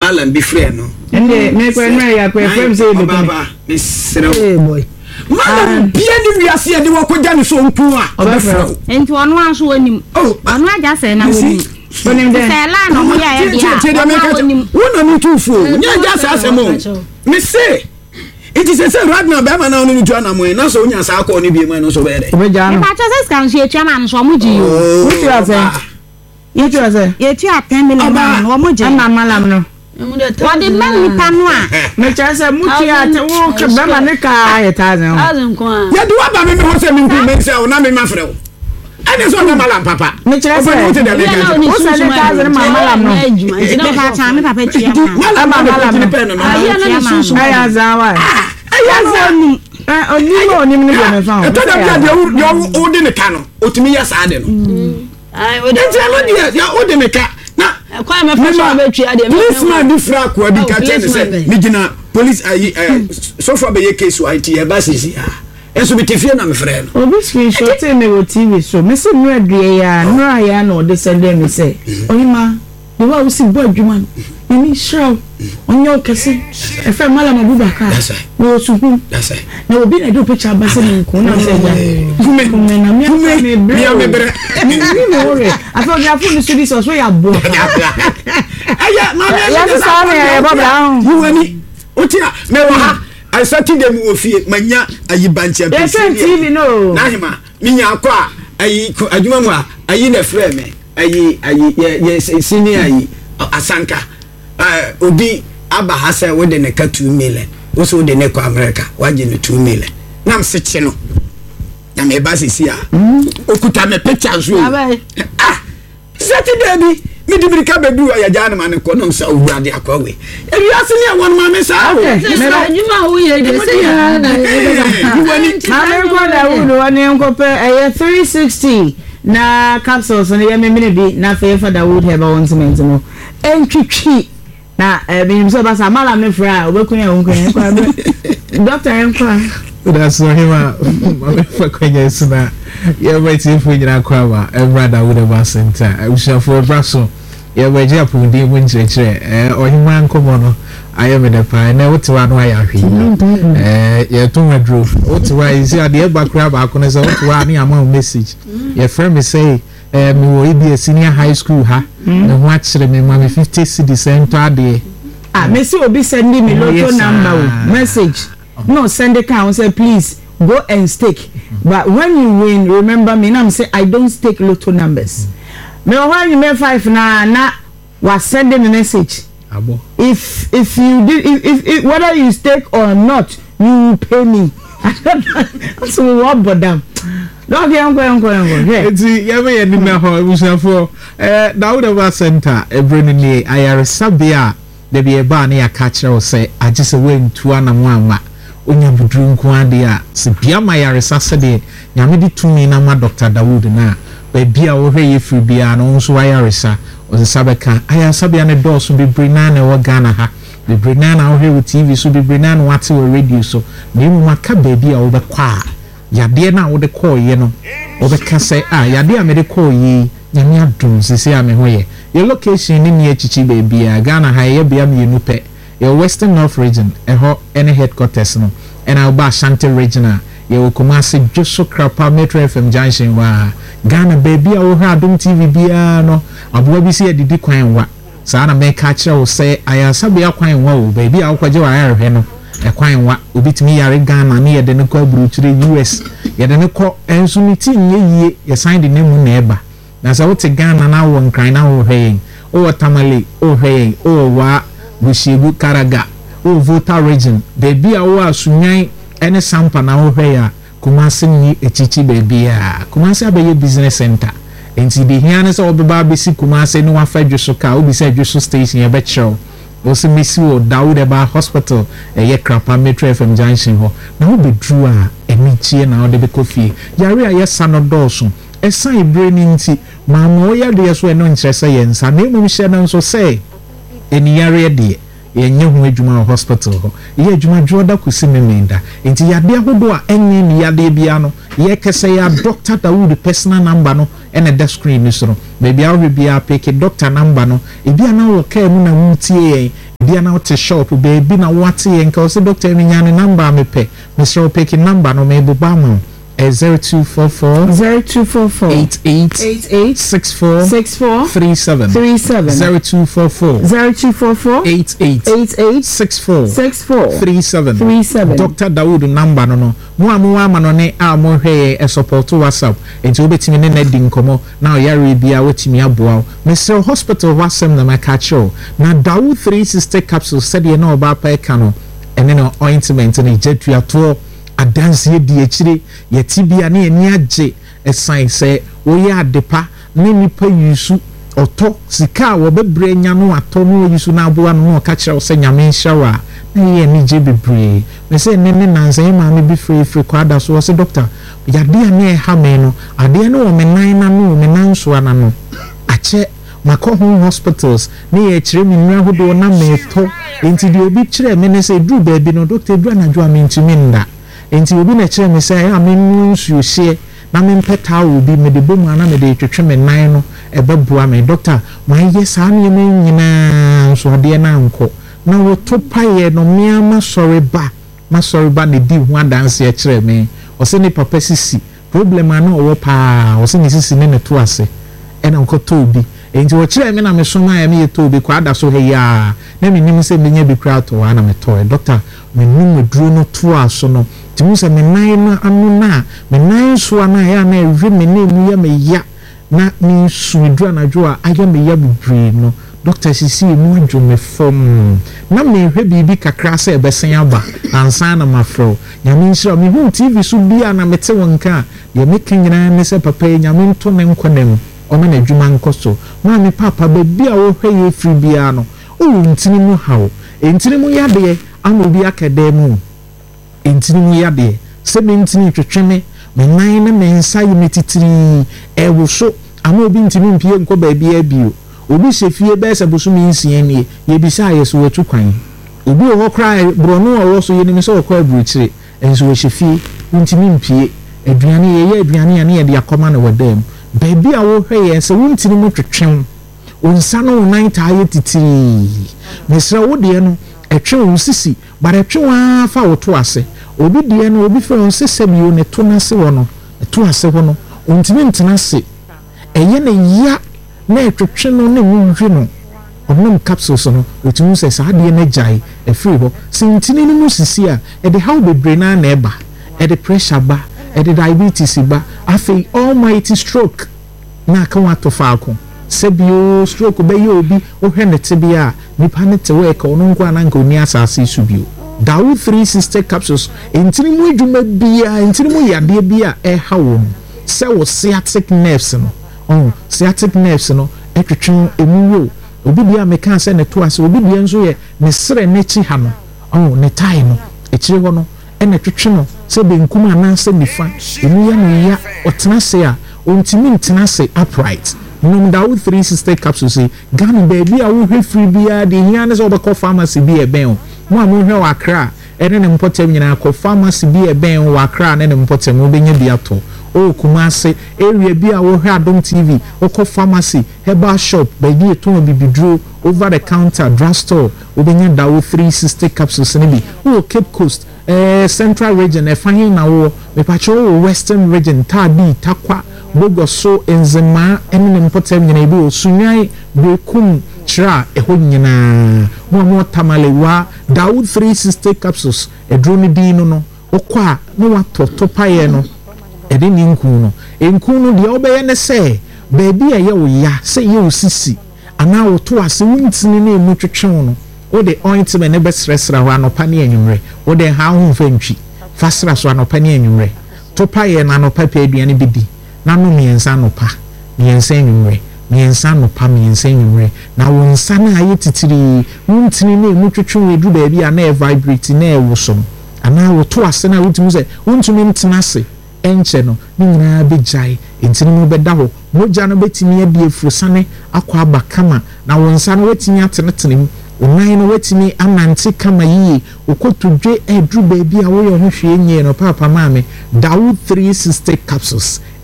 Alan be friend no. Ende me ko na ya ko FM say be baba misre boy man bia ni wiase ade wo ko jani so nku a obefra enti ono anso wanim ono aja se na wanim onim de se la no mo ya e dia wona ni tufu nya ja sa asemo me say it is a right now be man na onu tu anamo na so nya sa akọ ni bi man no so be de obeja no ba cha se scan she chairman so mo ji yo wuti ase yetu ase yetu a 10 million no mo je ama malam no wadi men panu a me cha se muti ate wo ke be ma ne ka 1000 ko a ya do ba me ho se me nku me se o na me mafre o ane so na malam papa me cha se o se de o se le 1000 ma malam no me ka cha me papa chairman malam pe no ayi na susu aya zawa ni oni me be fa e to da bia de o de ne ka no otimi ya sa de no ai o de ya o de ne ka na kwa me fa so be twa de policeman di fra ko bi ka tell say me gina police ayi so far be ye case wa IT e ba sisi eso bi tefie na me fra no obi screenshot me wo TV so me se no adue ya no aya na o de send me say oyima de wa wo si bo adwuma ni show onyo kase e fa mala mabubaka wo suhu na obi na do picture ba se nko na se ja kume na me me bre ni mo re afa ga fu ni sudi so ya bo aya ma me ya sa me ya babla you wani otia me wa ha I started them wo fie manya ayi banche pe TV no na hima minya akwa ayi adwuma mu ayi na frɛ me ayi ye senior ayi asanka obi aba ha say we de ne ka 2 million wo so de ne ko America waje ne 2 million nam se che no na me ba sisi a okuta me picture zo Saturday bi mi di birika bedu ya jana man ko no sa owurade akwawe e wi asini e won ma me sa me ba juma wo ye de se ya na me ko da wo woni enko pe 360 na capsules no ye me bi na fe fa da wood heba won cement no entwitwi na bi so ba sa mala me fra obekun ya won ko doctor enko that's no him for kwenya suna ya ba ti fu nyina kwa ba brother would have center I wish for braso ya ba je apu ndi mu nchire ohima nkomo no aye me da pa na wotiwa no aya hwi ya to madro wotiwa isi ade bakra ba ko ne so wotiwa ni ama message ya friend me say me wo ibi senior high school ha me ho akire me ma me 50 cedis ento ade me see obi send me lotto number message no send the car and say please go and stake but when you win remember me now say I don't stake lotto numbers me when you make 5 na was sending a message abo if you did if whether you stake or not you pay me so what but them don't get uncle it's ya me ni na ho bushafo na would have center ebreni ni ayare sabia de be ba na ya ka kire wo say agise we ntua na mo anwa onya budru nko ade a se bia ma yare sasede nyame di tumi na ma Dr. Dawood na ba bia wo hwe ye firi bia no nso ayare sa o se sabeka aya sabia ne doso be brina na wo Ghana ha be brina na wo hwe wo TV so be brina na wate wo radio so na mu maka ba bia wo be kwa yade na wo de call ye no wo be ka say yade a me de call ye nyame adum sisi a me ho ye your location ni ni echichi ba bia Ghana ha ye bia me nu pe your Western North region any headquarters no and our Ashanti regional your Kumasi Joshua Krapa Metro FM Junction wa Ghana baby a wo ha Adom TV bia no aboa bi se didi kwan wa saa na me ka kire wo say ayasa bia kwan wa wo baby a wo kwaje wa ayarhwe no e kwan wa obitimi yare Ghana na ye de ne ko aburuchire US ye de ne ko enso miti nye yie ye sign the name na eba na sa wo te Ghana na wo nkran na wo hwe o tamale o hwe o wa Bushibu Karaga o Volta region baby a wo asunyan ene sampa na wo hwe ya Kumasi ni echichi baby a Kumasi abaye business center enti de hiane se obeba besi Kumasi no wafa dwoso ka obi se dwoso station ye be chew o se mesi o Dawood Eba hospital ye Krapa Metro FM Junction ho na wo be dru a enichie na wo de be kofie yare a ye sanodoso esa ibre ni nti ma mo ya de so eno nkyerese ye nsa na emu hye na nso se eni yare de yenye ho adwuma hospital ho ye adwuma dwoda kusi memenda enti yade ahodo a enni ni yade bia no ye kese ya Dr. Dawood personal number no ene the screen ni so no baby a we bia pick Dr. number no e bia na wo ka mu na mutie bia na wote shop baby na wate yenka o se doctor mi nya ne number me pe me so pick number no me buba mo 0244 88 64 37 0244 88 64 37 Dr. Dawood number no mo amwa ma no ne a mo hwe e support WhatsApp enti obetimi ne di nkomo na o yare bia wotimi aboa Mr. Hospital wasem na makacho na Dawood 360 capsules said ye na oba pa e kano ene no ointment ne jetuato adanse di akire yetibia ne ani age esan se wo ya adepa ne nipa yusu oto sika wo bebre nya no ato no yusu na aboa no ka kire se nyame shawa na ye ni je bebre me se ne nanse ma me bi free kwada so se doctor ya dia ne ha me no ade ne wo me nan na no me nan so ana no ache Makohon hospitals ne ye kire mi nwa hodo na me to enti di obi kire me ne se du baby no doctor du anadwo amintimi nda enti obi na kire me say a me nsu hye na me mpeta obi me de bomu ana me de twetwe me nan no ebebua me doctor man ye sa na me nyina so ade na nko na wo to paye no me ma sorry ba ne di hu adanse e kire me o se ni papa sisi problem ana o pa o se ni sisi ne to ase e na nko to obi enti wo kire me na me so na me to obi kwa da so he ya na me nim se me nya bi kra to ana me to doctor me nim duro no to aso no timu se me nan na anu na me nan so ana ya na ewe me na mu ya me ya na me su duro na jo a aya me ya bibiri no doctor sisi mu adwo me fom na me hwe bibi kakra se ebesen aba ansa na mafro nyame nshira me hu tv so bia na mete wonka ye me kenyina ne se papa nyame nto ne nkonem o me na dwuma nkoso ma me papa ba bia wo hwe ye free bia no o ntini mu hawo ntini mu yade amobi akademu ntini mu yade se me ntini twetweme me nan na me nsa yi metitiri ewo so amobi ntini mpie nko ba bia bio obi sefie be se bosumi nsie nie ye bisa yeso watu kwan obi wo kra brono wo so ye ni so ko abuchire enso wo sefie ntini mpie aduane ye aduane ane ye de akoma na wadam baby a wo hwe ye se wontini mu twetwem onsa no nan ta ye titiri mesra wo de no etwe wo sisi bare etwe wa fa wo to ase obi de no obi fe on sese bi o ne to na se wo no to ase ho no ontimi ntena se eye na ya na etwetwe no na nwunhwe no onum capsules no otimi se sa de na jai e free ho sintini no mu sisi a e de how bebre na na eba e de pressure ba e de diabetes ba afi almighty stroke na ka wa to faako sebio stroke be ye obi o hwe ne tebia nipa ne te we ka ono nkwa na nka oni asase subio Dawood 360 capsules entini mu adwuma bia entini mu yade bia e hawo se wo sciatic nerves no sciatic nerves no etwetwe emuwo obi bia meka se ne to ase obi bia nso ye ne sere ne chi ha no ne tai no ekire ho no ene twetwe no se benkum ana se nifa emu ya no ya otena se a ontimi ntena se upright no Dawood 360 capsules Ghana baby a wo hwe free bia de hia ne so obekọ pharmacy bi eben mo amu hwe wa Accra ene ne mpotem nyina akọ pharmacy bi eben wa Accra ne mpotem obenya bi ato o Kumase area bi a wo hwe Adom TV okọ pharmacy herbal shop baby eto bibidro over the counter drugstore obenya Dawood 360 capsules ne bi o Cape Coast Central region efahin na wo mepacho Western region tabi takwa bogoso enzema enene mpotem nyina ibi osunyan bekum chira eho nyina mo tamalewa Dawood 360 capsules edroni di no okwa no wato paye no ede ni nku no de obeye ne se baby aye wo ya se ye osisi ana wo to ase wuntini na emu twetwe no o de ointment ne besresra ho anopa ne anwumre o de ha ho mfantwi fasra so anopa ne anwumre to paye na anopa pe aduane bidi nanu miensa nopa miensa enwumre miensa nopa miensa enwumre na wonsa na aye titiri wuntini na emu twetwe edu baabi a na e vibrate na e wosom ana wo to ase na wutumi se wuntumi ntena se enche no ni nyina bejai entini mu beda ho moja no betimi adi efurusane akwa abakama na wonsa no wetimi atenetenem onan no wetimi anante kama yi okotudwe edru baabi a wo ye ho hwe enye no papa maame Dawood 360 capsules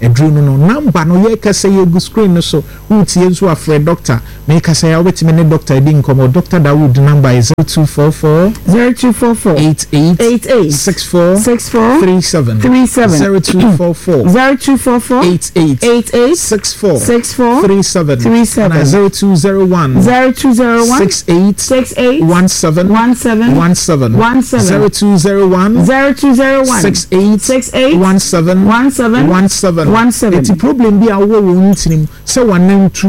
edru no number no ye kasa ye go screen no so uti enso afre doctor me kasa ya obetime ne doctor di nkomo Dr. Dawood number is 0244 88 64 37 0244 88 64 37 and 0201 68 17 0201 68 17 it's problem bi awo wo ntinim se wanantu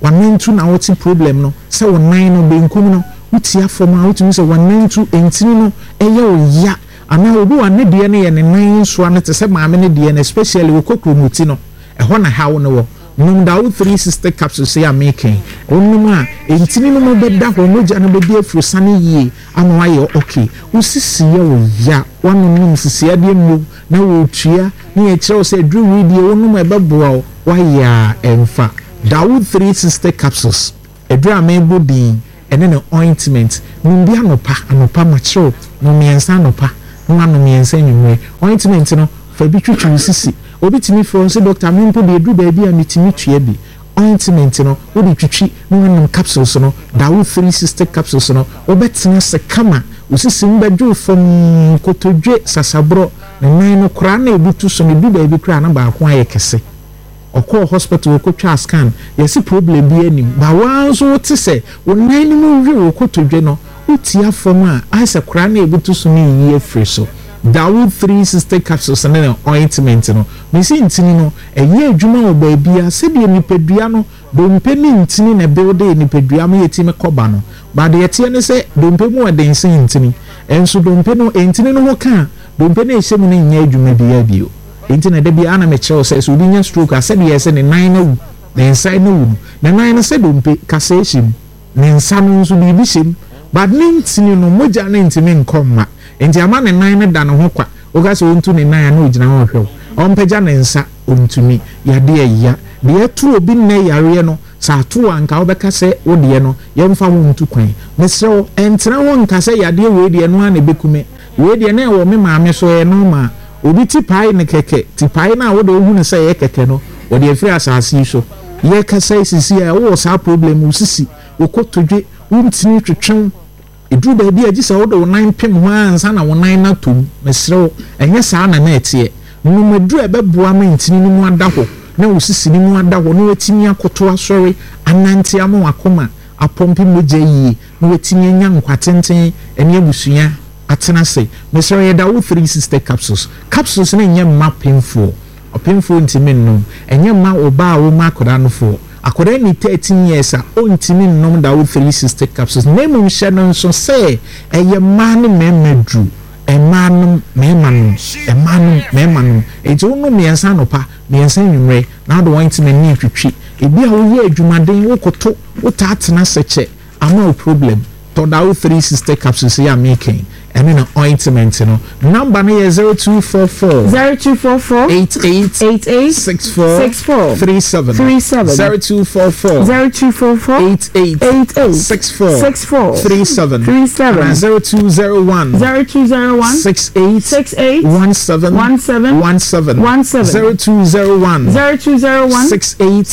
na woti problem no se wonan no benkum no utia foma utumi se wanantu entini no eye oya ana obi wane de ne ye ne nan so ane te se maame ne de ne especially wo kokromuti no eho na hawo no wo num Dawood 360 capsules say am making onum a entini no mo beda ho moja no bedi afuru sane yie ama waye okay usisi ye oya wanum sisi ade mu na wo tua ne ye kire say dru wi die onum ebeboa waya emfa Dawood 360 capsules edra amebo din ene ne ointment num bia anopa macho no miensa anopa no anu miensa nyumwe ointment no fa bi twetwe sisi obi timi fo se doctor mempo de edu ba bi a mitimi tue bi ointment no obi twetwi no anu capsules no Dawood 360 capsules no obetina se kama usisi mbadwo fom kotodwe sasabro ne nan no kra na ebutu so ne du ba bi kra na ba ko ayekese okọ hospital okotwa scan yesi problem bi anim ba wanso te se wonan no wi okotodwe no utia fom a asa kra na ebutu so ne yi afre so Dawood 360 capsules and ointment no mesi ntini no eye adwuma oba bia se de nipadua no dompe ni ntini na build nipadua ma yetime koba no ba de yete ne se dompe mu eden se ntini enso dompe no ntini no ho ka dompe na ehye mu ne nya adwuma bia bio ntini de bia na me chew se so bi nya stroke ase de yese ne nan na wu na inside na wu na nan na se dompe kasa ehim ne nsa no nso bi bi him ba ne ntini no moja na ntimi nkomma enti ama ne nan ne da ne ho kwa oga se ontu ne nan na ogina ho hwew ompagya ne nsa ontumi yade ya de etu obi ne yare no sa to anka obeka se wode no yemfa wo ntu kwan mesrew entra ho nka se yade we de no ana bekume we de na wo me maame so e no ma obi ti pai ne keke ti pai na wode ohu ne se ye keke no wode afiri asase so ye ka se sisi a wo sa problem usisi okotodwe untini twetwen edu ba bi agisa wo do nan pem ho ansa na wo nan na tom mesrew enye saa na na etie numedu ebeboa ma ntini no mu adaho na usisi ni mu adaho na wetimi akoto asori anante amo akoma apompi moja yi na wetimi nya nkwatenten ene abusuya atena se mesrew ye Dawood 360 capsules na nya ma painful ntimi no enye ma oba wo ma koda no fo akoda ni 13 years a ontimi nnom Dawood 360 capsules nemu hye no so say eye ma ne memedru emanum eje wonu miensa no pa miensa nwumre na do want me ni twitwi ebi a wo ye adwumaden wo koto wo taatena seche ama problem to Dawood 360 capsules ya making and then an ointment no number no 0244 88 64 37 0244 88 64 37 0201 68 17 0201 68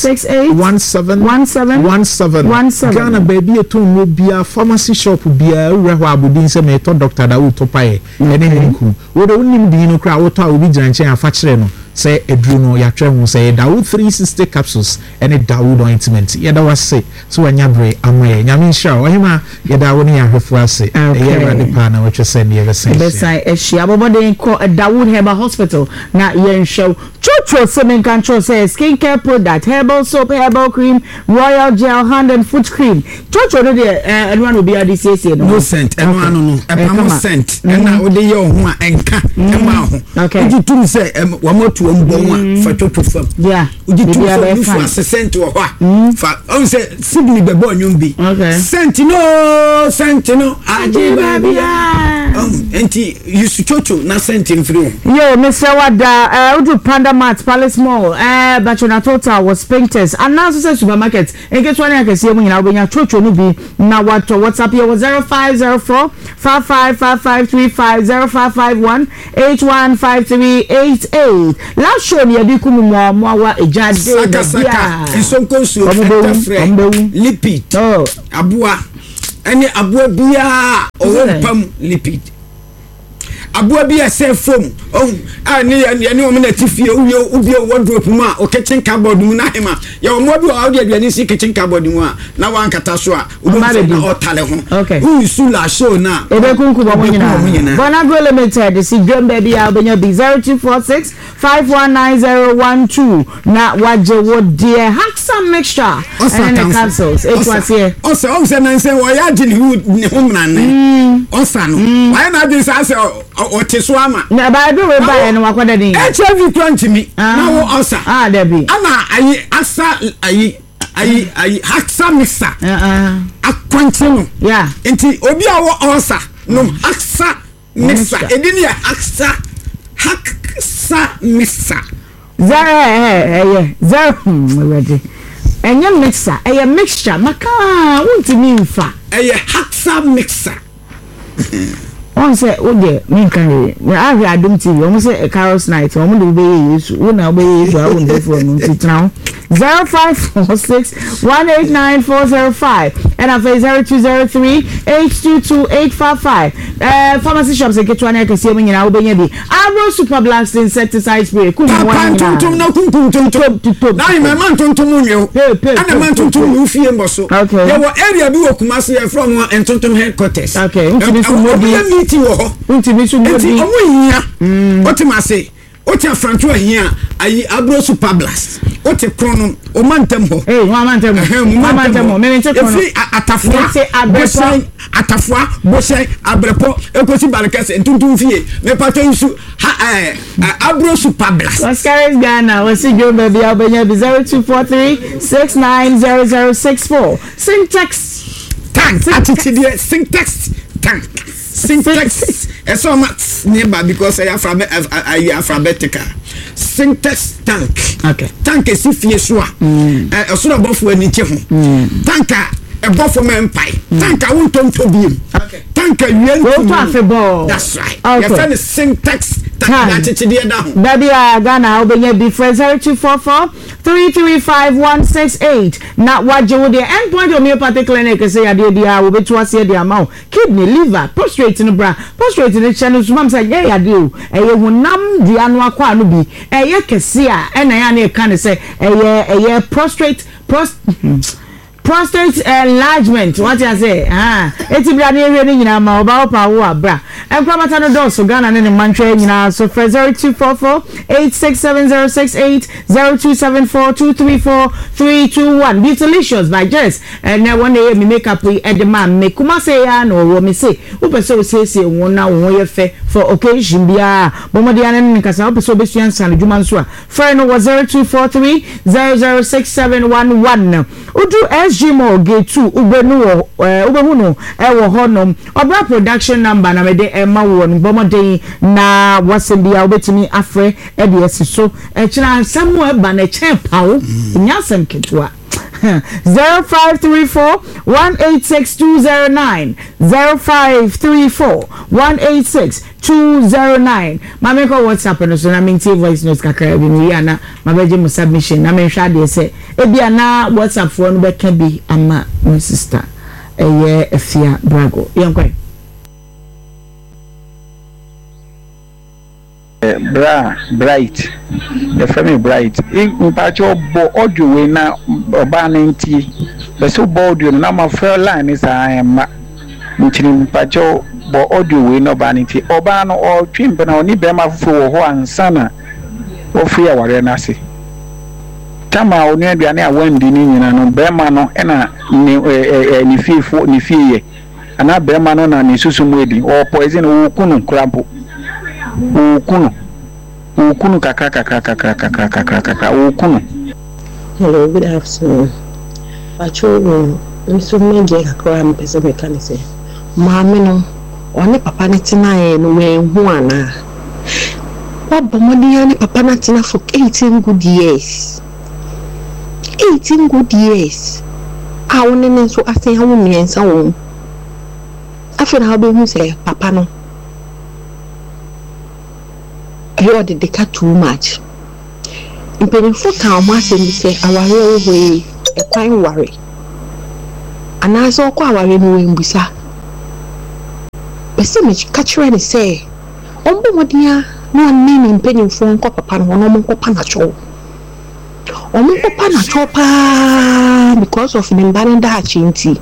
17 Ghana baby eton bia pharmacy shop bia ure ho abudin se me to Dr. Dawood topaye ene nku wo do nim din no kra wo to obi giranche afa kire no se edru no ya twa hu se Dawood 360 capsules ene Dawood ointment ye da wase so wanya bre amaye nyame nhira ohima ye da wo ne ya hwefo ase ye rade pa na wo twese ne ye se besai ehia boboden ko Dawood Herbal Hospital na ye nhwew chocho semen control say skincare product, herbal soap, herbal cream, royal gel, hand and foot cream. Chocho no de anyone will be at this no scent no no scent na wo de ye ho a enka ema ho okay tu say wa motu mbon fa chocho fam yeah uji tu fa scent wo ho fa on say Sydney be bo nyum bi scent no ajiba bia enti yusu chocho na senti free yo Mr. Wada udu Panda Mart Palace Mall Bachona Total was painters and now say supermarket get one akese mu nyina obenya chocho no bi na wato WhatsApp here was 0504 555535 0551 815388 last show ni adi kumu mo awa ejade saka nsonkonsu lipid abua ene abua bia pam lipid abua bia se foam ani o me na tifie ubi wardrobe mu a o kitchen cupboard mu na hema ya o mo bi o de aduani si kitchen cupboard mu a na wan kata so a o na o tale ho u su la show na ebe kunku bo nyina bona go limited si drum baby a obenya b 0246 519012 na waje wo dear Haxa mixture and the capsules it was here also na say wo ya gin ne homrane osano why na this as o teswama na ba do we buy no wakoda din HIV 20 mi na wo osa debi ana ayi asa ayi Haxa mixer akwanche no yeah enti obi a wo osa no Haxa mixer edini Haxa mixer zero ready enye mixer eye mixture maka won't mean fa eye Haxa mixer on say o de me kan na ahwe Adom TV o mo say Carol's night o mo de be yesu wo na be yesu a won dey for no titran 0546189405 and after 0203822855 pharmacy shops e ketwa na kese mo nyina wo benya bi Agro Super Blast insecticide spray kum one tum na kum na me man tum nwe ana man tum no fie mboso ya wo area bi wo Kumasi e from entontom headquarters okay ntimi so modi meeting wo ntimi so modi omo hia otimase oti afranto hia ayi Agro Super Blast oti krono o mantem ho mantem ho me nte krono efi atafua bosai abrepo ekosi barakase ntuntum fie me pato nsu Agro Super Blast Oscar Ghana wasi jo baby abenya 0243690064 Syntax tank attitude Syntax tank Syntax eso mat nearby because I alphabetical Syntax tank okay tank is fie so a so abofo ani che ho tanka ebofo mempai tanka wontom tobiem tanka wien go to afebo that's right your friend is Syntax tank attitude down baby Ghana obenya be 0244335168 na waje wo the endpoint homeopathic clinic say ya de dia wo betu ase de amount kidney liver prostate no bra prostate no channel so mam say ya de o eye honam dia no akwa no bi eye kese a na ya na e kan say eye prostate enlargement what you say eti bra na ewe ni nyina ma oba opa wo abra enkwamata no do Ghana ne mantwe nyina so 0244867068 0274234321 Beautylicious by Jess and na one day me makeup we e de man me kuma say ya no wo me say wo pese wo say won na wo ye fe for occasion bia bomode ya ne nkasa wo pese wo besuan san djuma nso a friend no was 0243006711 udu SGMO gate 2 ubenu ubehu no e wo honom obra production number na me de ema wo no bomode na wasembia obetimi afre e de esiso e kira samu e ba na chen pawo nyasem ketwa 0534186209 0534186209 mame ko WhatsApp no so na minti voice note kakra bi mi ya na mabeje mu submission na me hwa de se e bia na WhatsApp fo no be ka bi ama my sister eye Efia Brago yenkwa bright the family bright in pacho bo audio we na oba na nti be so bo audio na ma fair line is ma ntini pacho bo audio we na oba na nti oba no o twimpe na oni be ma fufu wo ho ansana wo fia ware na se tama oni aduane a wandi ni nyina no be ma no na ni fifo ni fie ana be ma no na ni susumu edi o poison wo kunu krampo ukunu kaka ukunu. Hello, good afternoon. Pacho nso meje kakra mpese mekanise. Maame no ɔne papa ne tena no wenhu ana wabɔ mmɔden ne papa na tena for 18 good years 18 good years a wone ne nso asen ha wo mmiɛnsa wo afei na wobɛhu sɛ papa no ɛyɛ ɔde deka too much mpanyinfo ka ɔmo asɛm bi sɛ aware wo hɔ yi ɛkwan ware anaasɛ ɔkɔ aware no wɔ mbusa bɛsɛ meka kyerɛ ne sɛ ɔmbɔ mmɔden na ɔne ne mpanyinfo nkɔ papa no ɔno ɔmo nkɔpa n'akyɛw ɔmo nkɔpa n'akyɛw paa because of ne mba ne daakye nti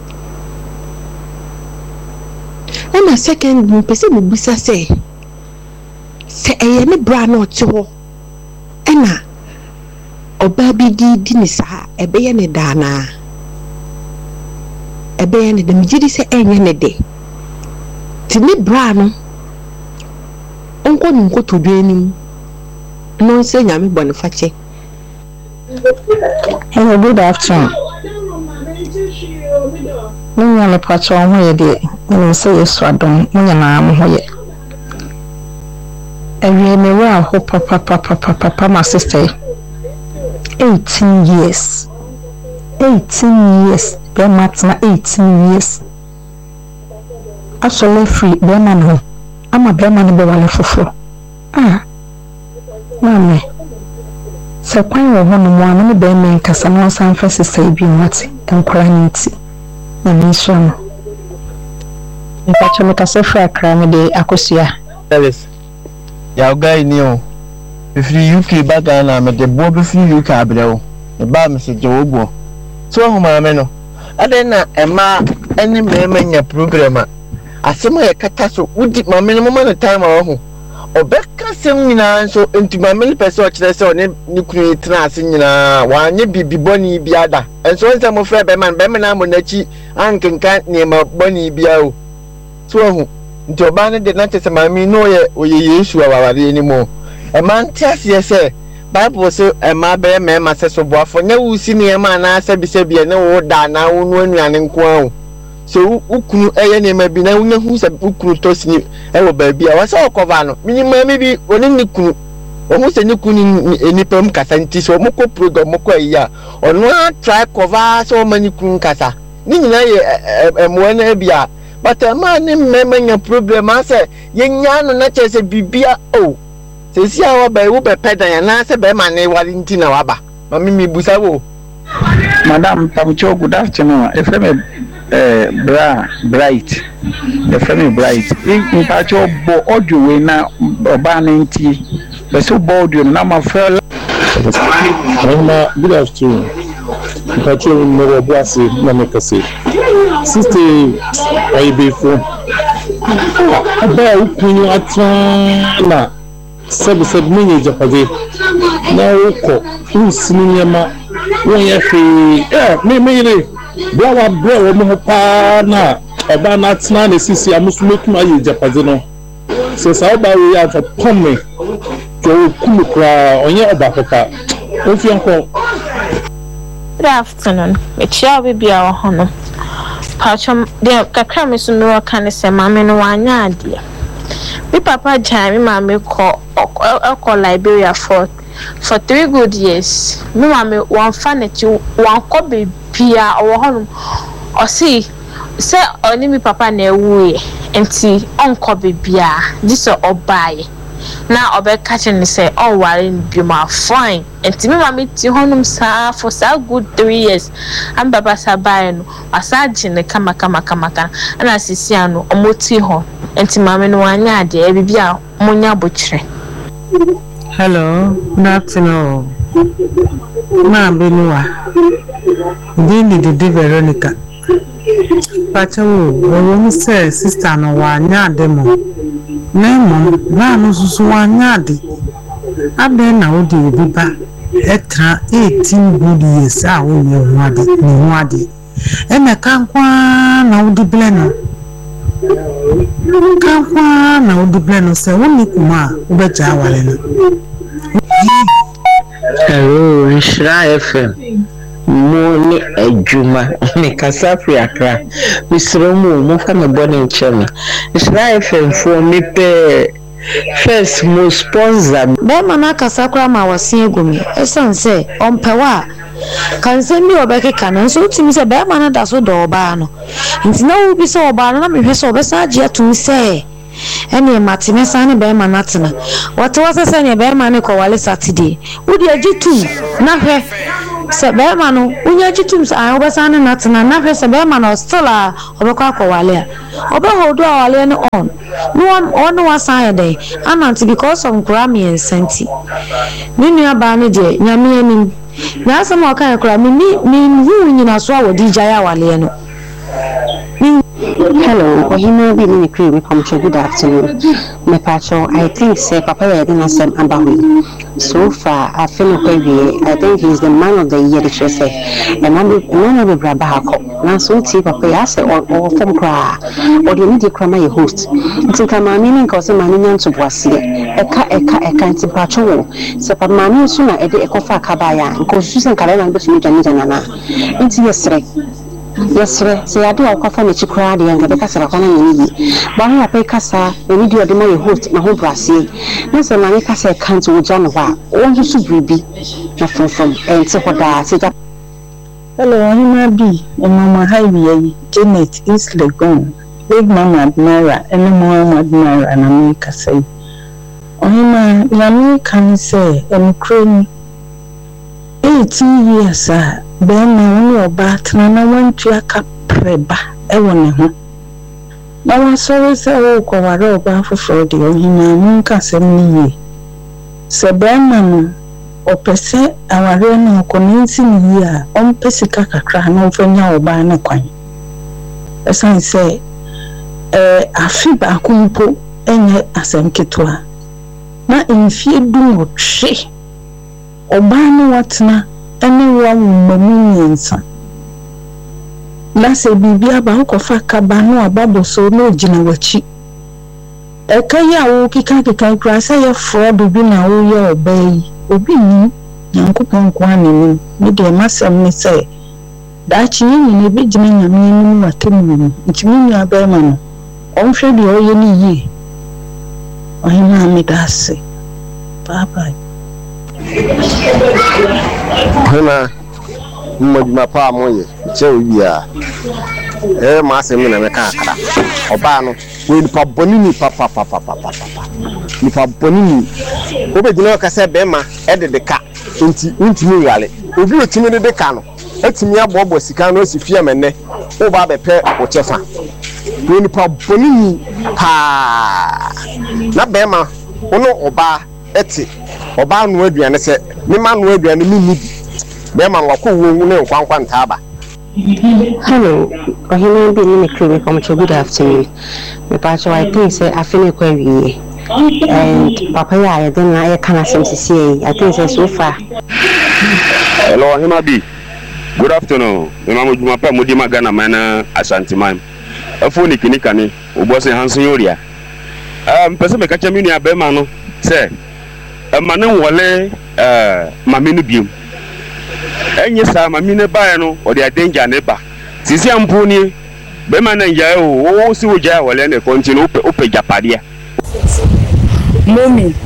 ɛna second mpɛ sɛ mebusa sɛ ɛyɛ ne bra na ɔte hɔ ɛna ɔbaa bi di ne saa ɛbɛyɛ ne daanaa ɛbɛyɛ ne de megye di sɛ ɛnyɛ ne de ti ne bra no ɔnkɔ ne nkotodwe anim na ɔnsɛ nyame bɔ ne fakyɛ. Hello, good afternoon. Menya me pacho ho ye de no say yesu adom menya na mo ho ye ewie me wa ho papa my sister 18 years be matna 18 years actually free be man ho ama be man be wale fofo mama se kwan wo ho no mo anu be men kasa no san fa sister bi nwate enkora nti na mission mpacho me kasa fra kra me de akosua Ellis ya guy ni o free UK baga na me de bo be free UK abrewo e ba me se je obo so ho ma me no ade na ema eni me nya program a asema ye kata so wudi ma me no ma time a ho obeka sem nyina so ntuma me pese o kire se o ne kunu tena ase nyina wa anye bibi boni bia da enso nse mo frɛ be man na mo nachi ankenka ne ma boni bia o so ho nti oba ne de na tese ma me no ye oye Yesu awaware ni mo e man tiase se Bible say e ma be me ma se so boafo nya wusi ne ma na se bi se bia ne wo da na wo no anuane nko a so ukunu eye ne ma bi na wonya hu se ukunu tosini e wo ba bia wa se okova no minima mi bi oni ni kunu o hu se ni kunu enipam kasa nti so mo ko program mo ko iya ono a try cover so mani kunu kasa ni nyina ye mo na bia but ma ni memenya problem ase yenya no na chese bibia o se si awo ba wo be pedan na se be ma ne wali nti na waba mami mi busa wo Madam Pamucho, good afternoon. FM Bright. FM Bright. In Pacho bo audio we na obanenti. Be so bo audio na ma fell. Good afternoon. Pacho no boase na mekase. Sister Aibefo. Aba ukunu atwana. Sabe mini Japade. Na uko usinima won ye hwe me re bra mo pa na oba na tena na sisi amusumekum aye Japade no se sa oba we ya for pome to kumu kra onye oba papa ofianko. Good afternoon. Mecha we bia wo hono. Pachom de kakra me so me wa kan se mame no wanya ade. Mi papa jai mi mame ko Liberia for 3 good years. Mi mame wan faneti wan ko bebia owo hono. O si se oni mi papa na ewuye enti onko bebia diso obaye na obeka chen se on ware bi ma fine enti mi mame ti honum sa for so good 3 years am baba sabaye no asaje ne kama ana sisi ano omoti ho enti mame no anya ade e bibia munya bochire. Hello, good afternoon. Ma Benua. Didi Veronica. Pacho, we say sister no wanya demo. Nemo, na no susu wanya di. Abe na odi biba. Etra 18 good years a wo ye nwade, ni nwade. Eme kankwa na odi bleno. Kankwa na odi bleno se woni kuma ubeja wale no. Hello, Nshira FM. Mone Juma, Mikasafri Akra, Miss Romo, Mofana Bonnie Chemi. It's life for me pay first most sponsor. Bema Kasakra Mawasi Gumi, a son say, on Pewa. Can send me a becky cannon, so to me, a bear man does so dobano. It's no be so bad, and I'm so beside yet to say. Any Martina Sani Bearman Natina. What was a Sani Bearman Kowale Saturday? Would you Jitum? Nahe said Bearmano, would you Jitums? I always an Natina, Nahe said Bearman or Stella or Kowale. Oba do our lane on. No one on one side day, and until because of Grammy and Senti. Ninia Barney, Yami. Now some more kind of crammy mean you in a swallow DJ Waleno. Hello, Ohima Billy Cree, we come to good afternoon. Mepacho, I think say Papa didn't send Abawi. So far, I feel okay. I think he's the man of the year, the should say. And I'm a Brabako. Now, so tea Papa, I say, or from cry, or the media crama your host. It's a meaning cause a man to Boissy. Eka can't patrol. So, Papa Mammy sooner at the Ecofa Cabaya, because Susan Calena was me Janana. It's yesterday. Yes, sir. Say I do a coffee with Chikradi and the Casabana. But I pay Cassa, and we do a demo host, my whole brassy. That's a man Cassa can't do John Wa, all you should be. Nothing from and so what I said. Hello, Ohima B. And Mama Highway, Janet is Legon, Big Mama Admira, and Mama Admira, and America say. Ohima, the American say, and crane 18 years, sir. Bema wo obatna na wantua ka preba ewone ho na wasore se wo kwaware oba foforo de ohima nka sem ni ye se bema no opese aware no konensi ni ye a ompesika kakra na ofanya oba na kwan esan se afi ba kumpo enye asem ketwa na enfie du otwe oba no watna anyone mamunyensa na se bibia ba kofa kaba no ababo so no gina wachi ekaya wo kika kra say ye fro bibi na wo ye obai obi ni yankopon kwa ni ni de masam ni say da chi ni ne bi gina nyame ni watemu ntimi ni abai ma no onhwe de oye ni yi ohima mi da se bye Hema mmodima pa moye che obia ma se me na me ka akara oba no we nipa bonini papa nipa bonini obegina ka se be ma de ka nti ntimi yale obi otimi de ka no etimi abobo sika no si fie menne oba be pe o chefa we nipa bonini pa na be ma ono oba eti oba no aduane se me ma no aduane mi ni be ma wako wo ne kwankwan taaba. Hello, Ohima Billy McCreamy from good afternoon. Mepacho, I think say I feel query and Papa I don't know I can't say I think say so far. Hello, Ohima B. Good afternoon. Mama Jumapa Mudima Gana Mana Ashanti Mime. A phone kinikani, Ubose Hanson Yoria. Person make a champion a bemano, say. A man wale maminu bium. And yes, I'm a mine bayano or their danger neighbor. Sisi Ampuni, Beman and Yao, see what Jao will end a continue open Japadia. Mommy,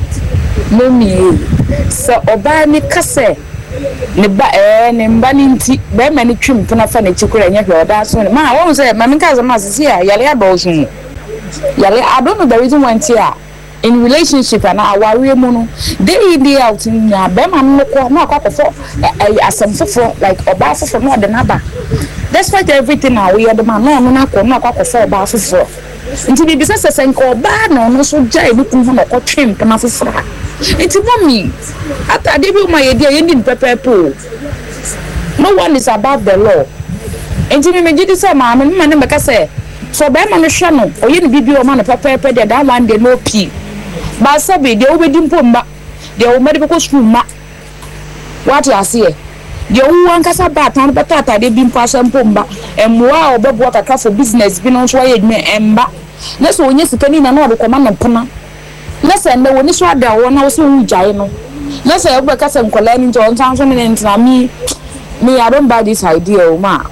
so Obani Casse, Nimbaninti, Bemani trim, Punafani, Chukura, and Yako, that's when my own say, Mamika's a mass here, Yalia Bosun. Yale, I don't know the reason why here. In relationship and our warrior mono, they out in Bema no copper for as some for like a bath for more than other. Despite everything now, we are the man, no copper for bath for. Until the business and call bad no so jay looking for a trim to nothing for her. It's a me. After I gave you my idea, you didn't prepare pool. No one is above the law. Until you did this, mamma, and say, so Bema no channel, or you didn't be a man of prepare that one day no pee. But sabi they will be pumba. They will medical school ma. What you see? They will want casa bat on patata. They been passing pumba. And wow, Bob water for business. Been on try me emba. Let's when you can in another command of Puna. Let's send the one is right there. One house in Jano. Let's say over Cassan Colin John Johnson and me. me, I don't buy this idea, ma.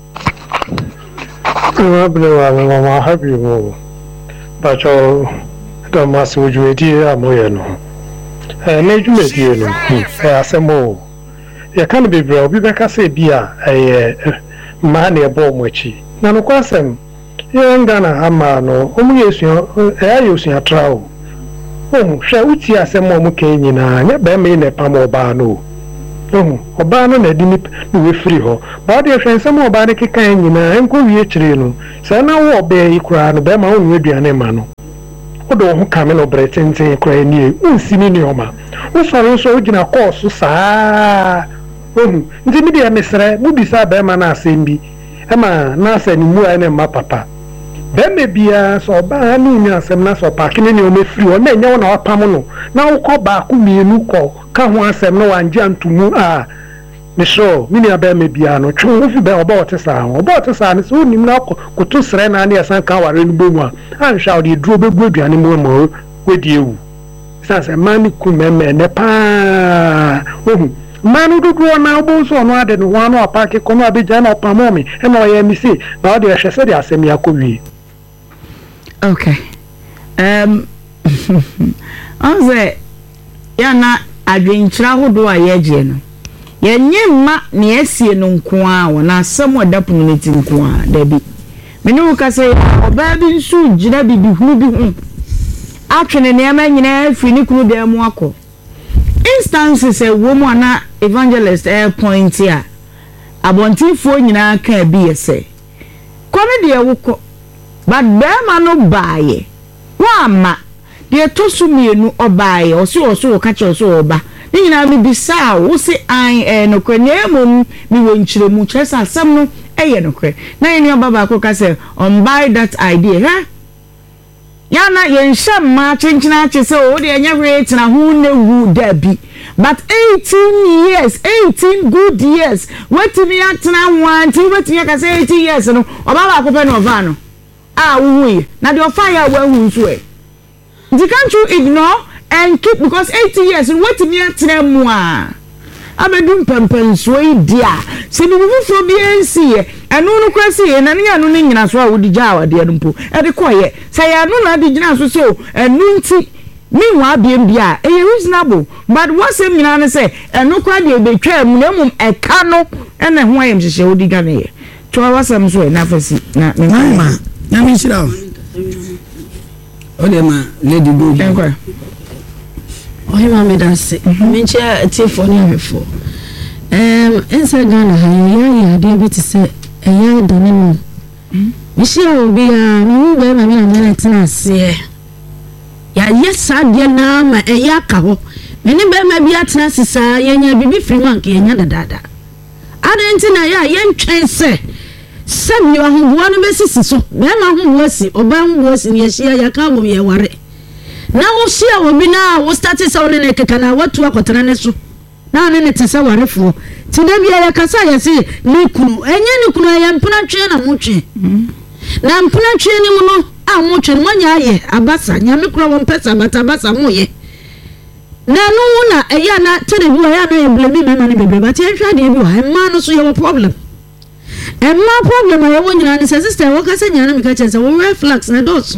I'm happy. But you don't must with you, dear Moyano. And you make you know, you can't be bro, be back as a beer, a man a bomb which none of them. You ain't gonna hammer no, only using a trow. Oh, shall we see as a moment came in a bear in a pamo bano? Oh, Obano didn't do free ho, but your friend some more body can in and go reachino. So now obey you cry and bear my own with your name. Although who come in or Breton say crying you, see me Nioma. Who's also in a course, sir. Oh, the media mister, would be sir Berman Simbi. Emma, Nasa and Mua and my papa. There may be a so bad news and Nasa parking in your free or then you know Pamono. Now call back who me no call. Come once and no one jam to move. Ah, Miss Shaw, many a bear may be a no true if you bear about a sound. About a sound is only now could to surrender and yes, and cover in Buma. And shall you draw the good animal more with you. Says a man could remember the pa. Man who do now both on one and one or packet come be Jan or Pamomi, and I am see. Now they are said as a miacovi. Okay. I say, Yana, I drink travel do a year. Ye ma ne asie no nko a wona asem oda community nko a da bi me no ka say oba bi nsu gina bibi hu bi hu atwene ne ma nyina afi ni kunu da mu akọ instances e wo mu ana evangelist point a abontifo nyina ka bi yese kono de wukọ but be ma no baaye wa ma de tosu mienu obaaye oso ka che oso oba nyina mi bisa wo se an no kwenemum mi wonchiremu chesa asem no eye no kwe na eni baba ko ka say on buy that idea ha yana yenhye ma chenchina che say o de enya rate na hu na wu dabi but 18 good years wetimi atena wanti wetimi ka say 18 years no baba ko pe no va no wuye na de ofire wa hu nso e can't you ignore and keep because 80 years what me atena mu a abedum pempen so dia se ni fufu bi ensi e enu no kwasi e na ne anu ne nyina so a wodi ja awade mpo e de koye say anu na de nyina so so enu nti mi wa biem bia e reasonable but what say nyina ne say enu kwa de betwa mu na mum e ka no e na ho ayem hye wodi ga ne ye to wasam so e na fasi na me na mi shira Odema lady do enko ohima me dance menche atifo ne ahwefo ensa Ghana ha ya de bi ti se eya dane no mishia obi a mi be ma mi na tena se ya yesa de na ma eya ka ho me ne be ma bi atena sisa yenya bibi free man ke yenya dadada adenti na ya yentwen se Sam you are one besisi so be ma hu wasi oba hu wasi ne yehia ya ka bo ye ware na wo hia wo bi na wo start so ne keka na watu akotena ne so na ne tese warefo ti da bia ya kasa ya se ne kunu enye ne kunu ya mpuna twe na mutwe na mpuna twe ni mu no a mutwe mo nya ye abasa nya me kura wo mpesa basa mo ye na no na eya na tede bi ya na ye blame me na ne bebe but ye hwa de bi wa ma no so ye problem and my problem I want you to sister what can say nyana me ka chense we reflex na dos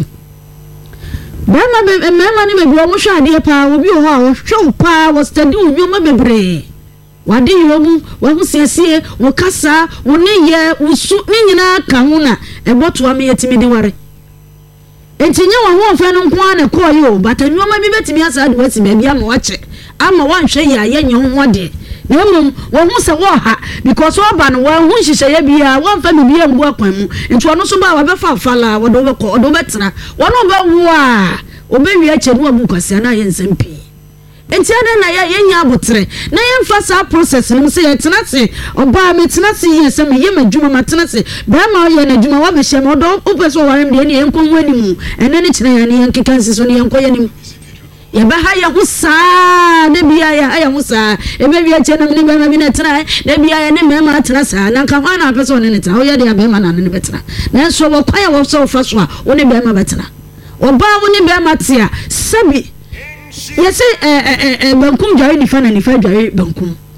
Bema be mema ni be wo hwa ade pa obi ho a wo hwe pa wo study wo ma bebre wade yo mu wo siesie wo kasa wo ne ye wo su ni nyina ka ho na e boto am yetimi de ware entinye wo ho fa no nko ana ko yo but anwoma bi betimi asa de wati be bia ma wache ama wanhwe ya ye nye ho de na mum wo hu se wo ha because wo ba no wo hu hihye ya bia wo fa bibia mbu akwan mu nti ono so ba wa be fa fala wo do be ko do betena wo no be wo a obewi ache no abu kwase na ye nsempi enti ana na ye nya abotre na ye mfa sa process no se ye tena se oba me tena se ye se me ye madwuma ma tena se ba ma ye na dwuma wa be hye no do opeso wa rem de ne ye nko wani mu ene ne kyerɛ ya ne ye nkeka nsi so ne ye nko ye nim ya ba ha ya husa ne bia ya husa e be bia che na me ba ma bi na tena ne bia ya ne me ma tena sa na nka hwa na peso ne tena o ye de ya be ma na ne betena na so wo kwa ya wo so fa so a wo ne be ma betena oba wo ne be ma tia sabi yesi bankum jari ni fa na ni fa jari bankum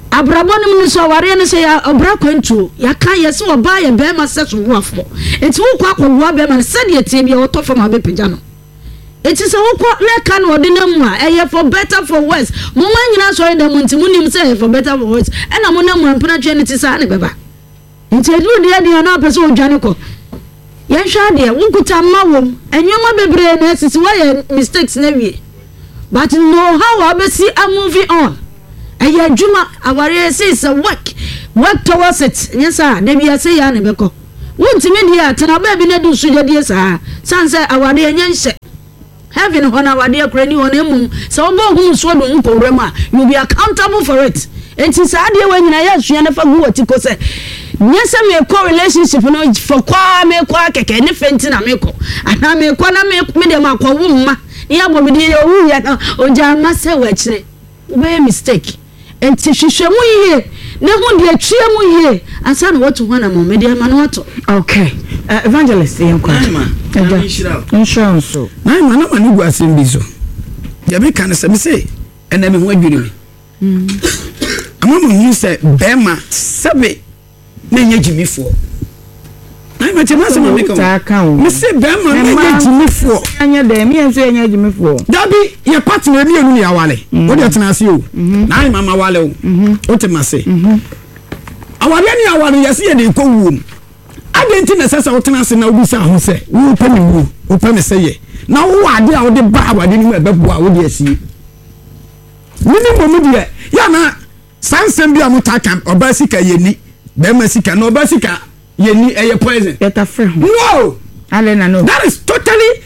abrabɔ no so aware no sɛ ya obra kwantuo ya kan yɛ sɛ ɔba yɛ bɛrima sɛ so woafo enti wo kwa akɔwoa bɛrima no sɛdeɛ tie bia wɔtɔ fam abɛpagya no enti sɛ wokɔ na ka no ɔde no mu a ɛyɛ for better for worse moma nyina sɔre da mu nti monim sɛ ɛyɛ for better for worse ɛna mo na mu ampena twɛ no ti saa ne bɛba nti aduru deɛ na apɛ sɛ odwane kɔ yɛhwɛ adeɛ wonkuta mma wom ɛnwoma bebree na asisi wɔyɛ mistakes na wie but know how abɛsi a moving on ɛyɛ adwuma aware say is a work towards it yes ah na bia say ya ne bɛkɔ wontimi deɛ atena ba bi na du so deɛ saa sanse aware nya nhyɛ heaven hɔ na aware akora ni hɔ na emum sɛ wɔbɔ hu so do nkɔwrɛ ma you be accountable for it enti saa deɛ wɔ nyina yɛ asua na fa gu wɔti ko sɛ nyɛ sɛ me kɔ relationship no for kwa me kɔ akɛkɛ ne fenti na me kɔ ana me kɔ na me de ma kɔ wo mma ya bo bi de owu ya na oja ma sɛ wɔ akyire wobɛyɛ mistake enti hwehwɛ mu yie ne ho de atwie mu yie ansa na wɔto ho na mo me de ma na wɔto okay evangelist yenkwa insurance na ma na ma ni gu asem bi so ya be kan sɛ me say ɛna me ho adwiri me ama mo hu sɛ bɛma sɛbe na nye jimifo na ma chema se ma me ka me se bɛma na nye jimifo anya da me enso anya jimifo dabi ye partner mi enu ya wale wo de tena ase o na ai mama wale o o te ma se awale ni awale ya se ye de ko wu adenti na sesa wo tena ase na obi sa ho se wo pa mi wu wo pa me se ye na wo ade a wo de ba awade ni mu ebebu a wo de asie nini mo mu de ya na sansem bi amutaka oba sika yeni bema sika no oba sika yeni eye poison yeta frɛ no alena no that is totally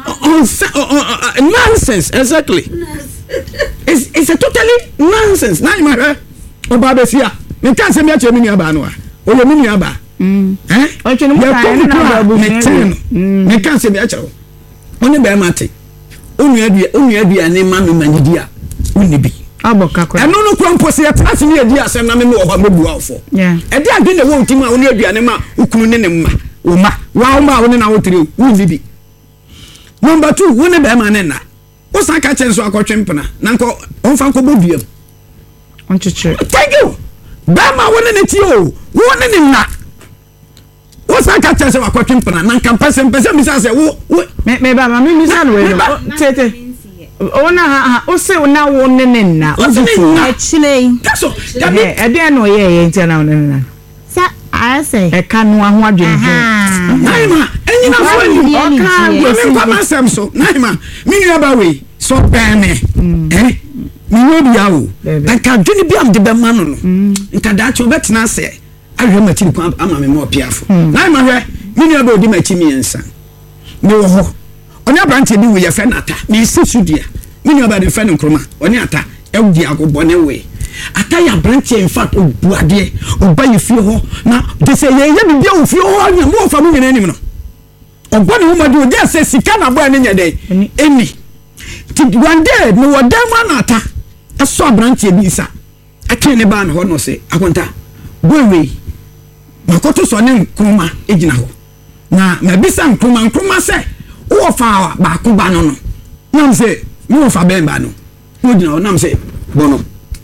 nonsense exactly it's a totally nonsense na ima oba be sia me kan se me ache me nua ba no a o le me nua ba o che no mu ka na ba me kan se me ache o oni be ma te onua dua ne ma me manyidi a oni bi aboka kwa eno no kwa mpo se yɛtase ne adi asɛm na me me wɔ hɔ mebu afɔ ɛde ade ne wɔ ntima wo ne aduane ma ukunu ne mma wo ma wa ma wo ne na wo tire wo ni bi number 2 wo ne be ma ne na wo san ka kyɛn so akɔtwe mpena na nko on fa nko boduam on chiche thank you be ma wo ne ti o wo ne na wo san ka kyɛn so akɔtwe mpena na nka mpɛsɛ mi sa sɛ wo me ba ma mi sa no we no tete ona ha o se ona wo nene na o zufu actually that's all ede no ye ntia na nene na sa I say e ka no ho adwendwen naima enyi na fo ni o ka we kwa masem so naima mi nua ba we so bene mi no bia o nka dwene bia am de be ma no no nka da che obetena se ahwe ma chiri kwa ama me mo piafo naima hwe mi nua ba odi ma chi mi ensa me wo ho onya branch bi we ye fe nata me isi studia me nua ba de fe nkroma onya ata ewdi agobone we ata ya branch in fact obuade oba ye fie ho na de se ye ye bibia o fie ho anya mo fa mu nyina anim no ogbone ho madu de se sika na boy ne nya de eni ti one day no wo dem na ata eso branch bi isa ake ne ba na ho no se akonta boy we makoto so ne nkroma ejina ho na mabisa nkroma se wo fa ba ko ba no no nam se wo fa ben ba no wo gina nam se bono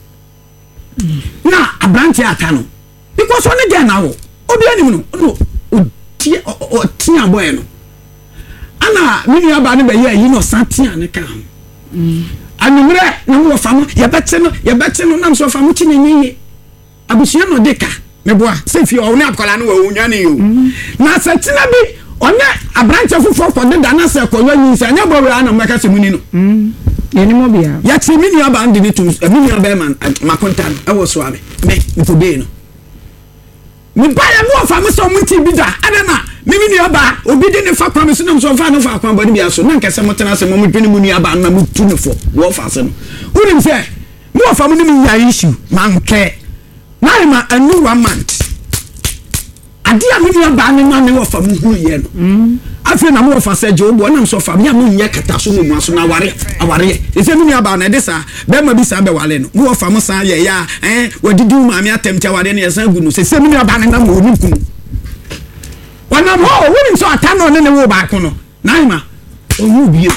na abranti ata no because one dey na wo obi anim no o tia boy no ana mini aba ne be yi no satia ne ka anumre na wo fa mo ye bete no nam so fa mo chinyenye abusua no de ka me boa se fi o ne akola no wo nwane yo na satina bi onye abranti fufo ko de dana se ko yanyi se anya bo we na maka se muni no yeni mo bia ya ti mini aba ndi ni tum mini aba man makonta e wo so ame me ko be no mi ba ya no fa mo so mo ti bi da ada na mini aba obi de ne fa kwa me so na so fa no fa kwa body bia so na nkese mo tena se mo dwene muni aba na mo tu ne fo wo fa se no unim se mo fa mo ni mi ya issue man ke na ma anu 1 month adia mini aba ne ma me wo fa mo hu ye no afi na mo fa se je obo na so fa me am nye kata so mo aso na aware ese mini aba na de sa be ma bi sa be wale no mo fa mo sa ye ya wadidu ma me atem cha wade ne ye san gu no se mini aba na mo ni kun wana mo woni so atano ne wo ba ko no naima owu bie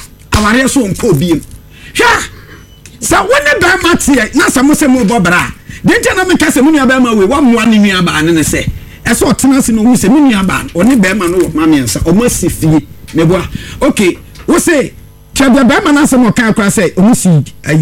aware so nko bie hwa sa wona ba matie na sa mo se mo bobra denta na me kase mu nua ba ma we wa mo ne nua ba ne se eso otena se no hu se mu nua ba oni be ma no ma me nsa o ma si fie me boa okay wo say chebe be ma na se mo kan akra se o mu si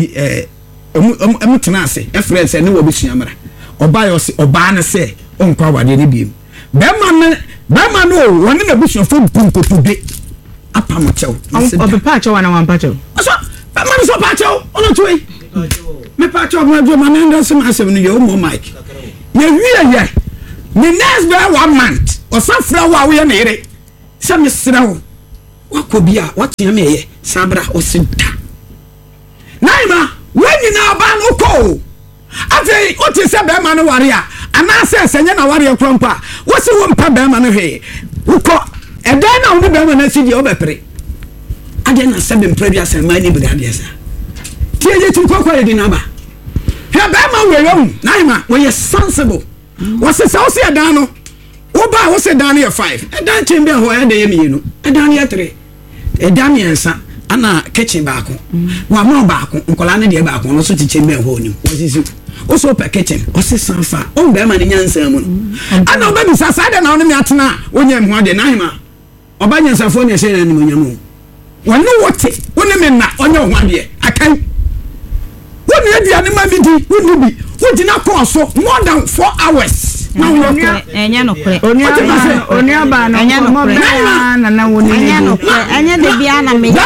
tena ase e friend se ne wo besua mara oba yo se oba ne se o nkwa wade ne biem be ma no woni na besua fo punkotude apa mo chew o be pa chew na wan pa chew so be ma so pa chew ono tuwe me pa chew ma jo ma na ndo se ma se no yo mo mic ye wie ye the next day 1 month o safra wa we na ire se me srawo wakobia watia me ye sabra o sinta naima when na ba no ko ate o ti se be ma no ware a ana se senye na ware krompa wo se wo mpa be ma no hwe uko edan na wo be ma na sidi o be pere ade na se be mpre bia se ma ni bi ade sa tie je tu kokore di na ba hwe be ma we yo naima we ye sensible wo se so se edan no wo ba wo se dan ye 5 edan chimbe ho e de ye mienu edan ye 3 edan yensa ana kitchen baako wa ma baako nkola ne de baako no so ti chimbe ho ni wo sisi wo so pe kitchen wo se sanfa o be ma ne nyansa mu ana oba bi sasa de na wo ne atena wonya mu ade na hima oba nyansa fo ne se na ni monyamu wonu wote wonu me na onya ho ade akai wonu adi ane ma bi di wonu bi wodi na call so more than 4 hours na wo enya no kre oni aba na enya no kre na woni enya no kre enya de bia na me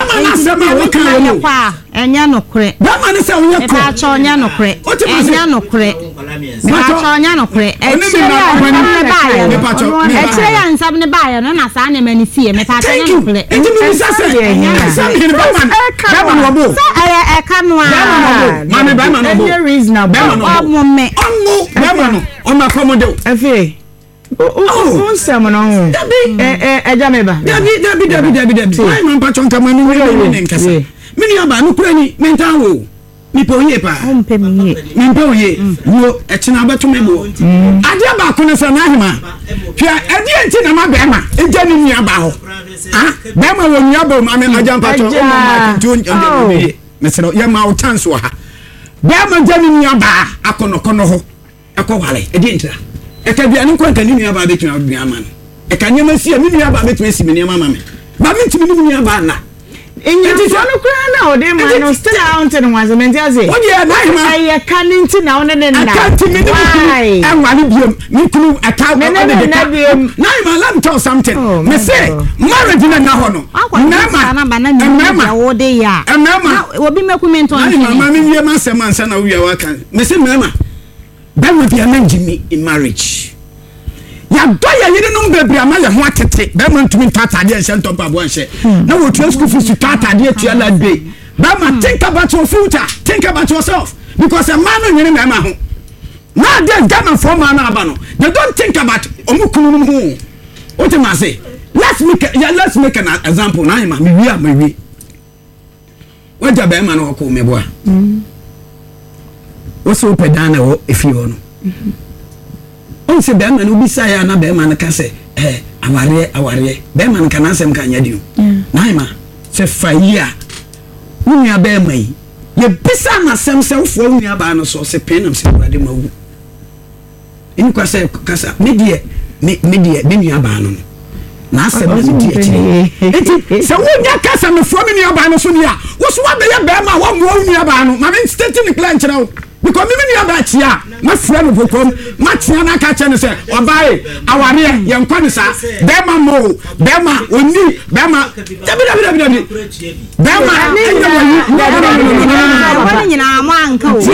enya no kre dama ne se wonya ko ba cho enya no kre enya no kre ba cho enya no kre echire ya nsam ne ba ya no na sa na mani sie me pa cho enya no kre enti mi sa se dama no bo e ka no a mami ba ma no bo reasonable dama no on ma commode efe o nsem no eja me ba dabi why man pa chonka mani ni nkasa mini aba no kura ni mental wo mi po ye pa o mpe mi ye mi po ye wo echina abeto me bo ade aba ko ne sa na hima hia ade enti na ma be ma eja ni mi aba ho ah be ma wo mi aba ma me aja pa cho o ma tu onde me se ye ma o chance wa ha be ma ja ni mi aba akono ho akowale ade entra e ka bia ni ko kan ni mi aba betuna bia ma no e ka nyama si mi mi aba betuna si mi ni ma me ba mi timi ni mi aba na Inye no kura na ode man no still out in was mentiaze. Odi e na ma. Aye kaninti na one ne na. Akanti mi ni anwani biom. Mi kunu aka me na biom. Na ma let me tell something. Me say marriage na ho no. Na ode ya. Mama. Obi mekumento on. Na ma mi wie ma sema ansa na wi awa kan. Me say mama. That will be an me in marriage. Ya doya yiri no bebre ama ye ho atete be ma ntumi tata de ense ntompa bo ense na wo tue school fees tata de tua la day be ma think about your future, think about yourself, because a man no nyiri na ma ho na de gama for man na aba no they don't think about omukunu ho what am I say let's make an example na ma me wi waja be ma no ko me boa wo so pedana wo efi ho no on se be man ubisa ya na be man ka se aware be man ka na sem ka nya dio na ima se faia unia be mai ye bisa na sem se fo unia ba no so se penam se urade mawu eni kwa se kasa medie be nia ba no na asem na die akire enti se unia kasa me fo me nia ba no so nia wo so wa be ye be ma wo mo unia ba no ma me state ni plan kira because me nia ba chia ma fra no pokom ma tia na ka che ne se obae aware ye nkwa ne sa be ma mo be ma oni be ma dabi be ma wani nyina ma anka o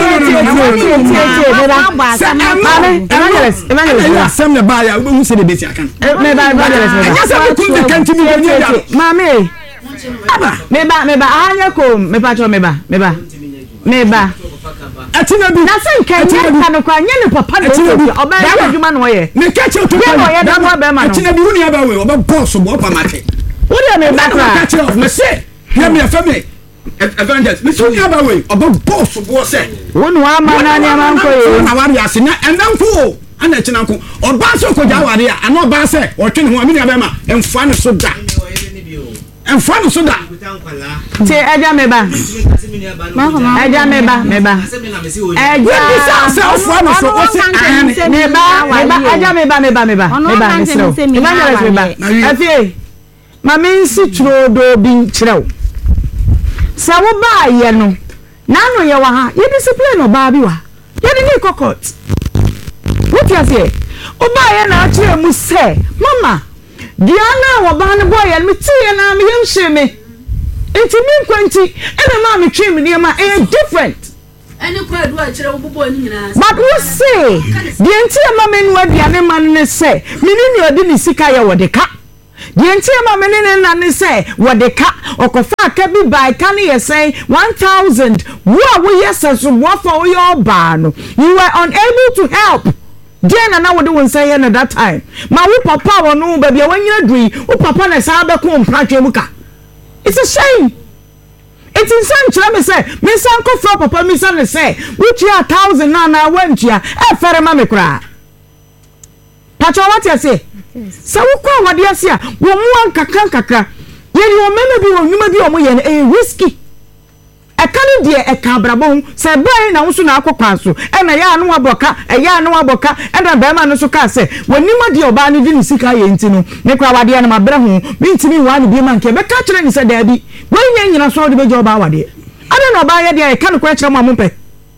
evangelist sam na ba ya hu se de besi akan me ba evangelist ya se ko de kan timi ni ya mame me ba anya ko me pa cho me ba atina bi na sen kan no kwa nya ne papa no oba ya adwuma no ye me ka che to atina bi hu ni aba we oba boss bo pa market wo de me ba ka che of me say hear me family evangelist me so ni aba we oba boss bo say wo no ama na ni ama nko ye na wari ase na endanko ana china nko oba so ko ja wari a ana oba say o twe ne ho amini aba ma emfa ne so da enfano so da ti eja meba eja meba eja se ofano so o se meba eja meba misro evangelist meba afie mama nsi tro do bi kyerɛw se wo ba ye no nanu ye wa ha ye discipline oba bi wa ye ni kokot what you say oba ye na akyerɛ mu se mama Diana wa ba ne boy and me tie na me yemhye me enti me kwanti ena ma me twe me ne ma different any kwa do akire wo bobo ni nyina but we say the entie ma me no aduane ma ne se me ni odi ni sika ye wode ka the entie ma me ne na ne se wode ka okofa ka bi by kan ye say 1000 wo a wo yes so wo for your ba no you were unable to help. Diana na wode won say na that time ma wo papa wo no ba bia wanyina dui wo papa na sa be ko mpratwe muka. It's a shame. It's insane try me say me san ko fro papa me san say which year 1000 na wantua e fere ma me kra pacho what you say so wo kwa wade ase a wo mu ankakra ye yo meme bi wo nwuma bi o mo ye e risky ekani die ekabrabon se bai na nso na akokwa so e na ya anu aboka e na be ma no so ka se wanima die oba ne di ni sika ye ntinu ne kwa wade na mabre ho me ntimi wa ne bi ma nke be ka kire ni se da bi wen nyina so de be jo ba wade ade na oba ye die e kan kwa kire mo ampe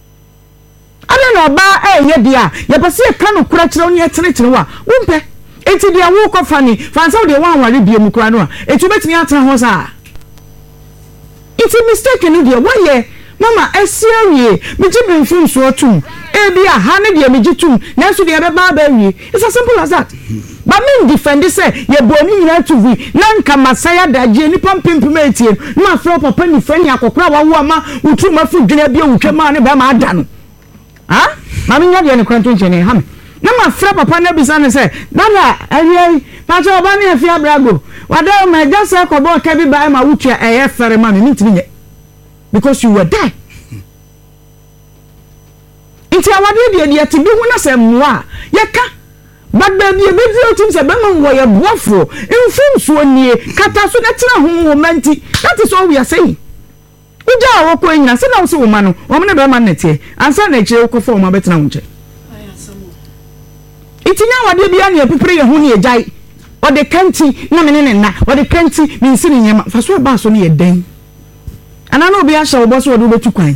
ade na oba ye die a ye pese e kan kwa kire oni etenetene wa umpe enti die wo ko fani fansa de wa ware bie mu kura no a etu betini atra ho sa. It's a mistake in India. Why ye? Mama, I see you. Me jibin film so too. Ebi a hane dia me jitum. Nesu dia be ba baby. It's as simple as that. But me defend say ye boni nyina to vi. Nanka masaya daje ni pam pimpimeti. Ma fro papa ni friend akokra wa wo ama utu ma fu dwena bia utwa ma ne ba ma ada no. Ha? Ma me nya dia ne kwanto nchene ha me. Na ma fra papa na bisa ne say, "Dada, ayi, pa cho ba ni afia brago." Wada ma just say ko bo ka bi ba ma wutwa eye fere ma me ntimi nye because you were there. Inti awade de ti bi hu na se mwa ye ka bagba bi e be di otim se be ma wo ye boafo infum so nie kata so na tira hu wo manti. That is all we are saying. Uja wo ko nyina se na wo se wo ma no wo me be ma na tie ansa na kire ko fo wo ma betena wo nche. Itinya wade bia ne epipire ye hu ne ejai o de kanti na me ne na o de kanti me nsi ne nyema fa so ba so ne ye den ana no obi a hye obo so do betu kwan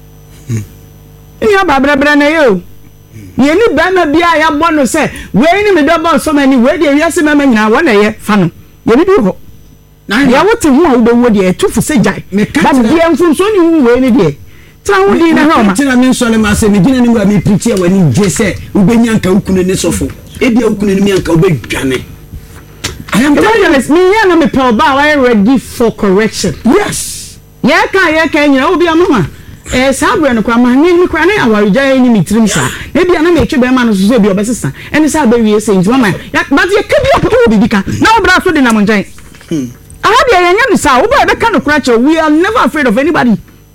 nya ba bra na yo ye ni ba ma bia ya bo no se we ni me do bo so mani we de wiase mama nyina wo na ye fa no ye bi du ho na ya wote hu a wo be wo de etufu se jai ba de mfu so ni hu we ni de tra wo di na ha ma tina me nsole ma se me gina ni wa me preach e wani je se ubenya nka ukunu ne sofo ebia ukunu ne mi anka obedwane. I am telling me ya na me pe oba I ready for correction. Yes. Ya ka nyina obi amama sabre no kwa ma ni kwa na awarija ni mitrim sa e bia na me twe be ma no so bi obesesa eni sa ba wie se nti mama ya but ye ka bi obi ka na obra so de na monjan aha bia ye nya ni sa oba be ka no krache we are never afraid of anybody.